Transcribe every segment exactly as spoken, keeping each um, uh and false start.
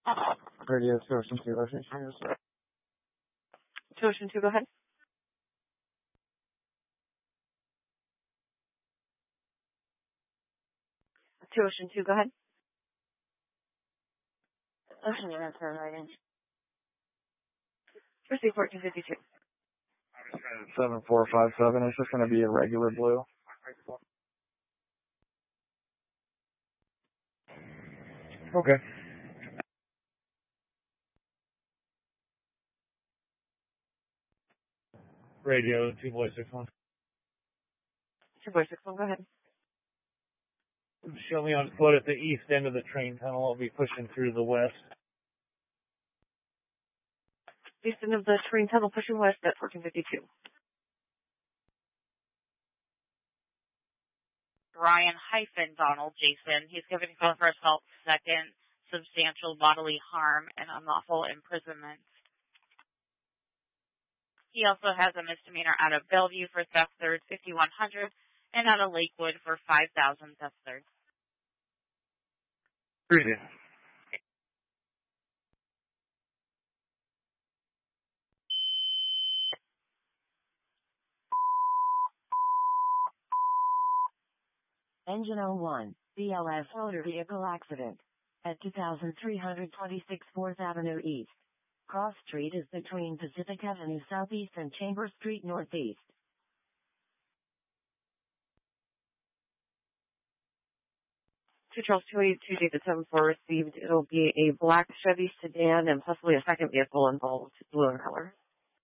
Radio two Ocean two, Ocean two. two Ocean two, go ahead. two Ocean two, go ahead. Ocean unit for writing. Proceed fourteen fifty-two. seven four five seven, it's just going to be a regular blue. Okay. Radio two boy six one. two boy six one, go ahead. Show me on foot at the east end of the train tunnel. I'll be pushing through the west. East end of the train tunnel, pushing west at fourteen fifty-two. Ryan hyphen Donald Jason. He's giving cause for assault, second, substantial bodily harm, and unlawful imprisonment. He also has a misdemeanor out of Bellevue for theft third fifty-one hundred and out of Lakewood for five thousand theft third. Appreciate it. Engine oh one, B L S motor vehicle accident. At two thousand three hundred twenty-six fourth Avenue East. Cross Street is between Pacific Avenue Southeast and Chamber Street Northeast. two Charles two eighty-two, David seven four received. It'll be a black Chevy sedan and possibly a second vehicle involved, blue in color.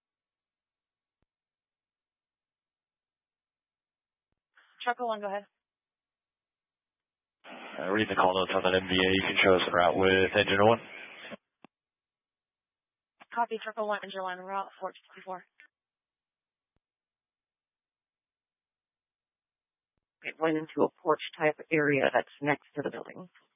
Truck oh one, go ahead. Uh, read the call notes on that M V A. You can show us the route with engine one. Copy, Truck oh one, engine line route four fifty-four. It went into a porch type area that's next to the building.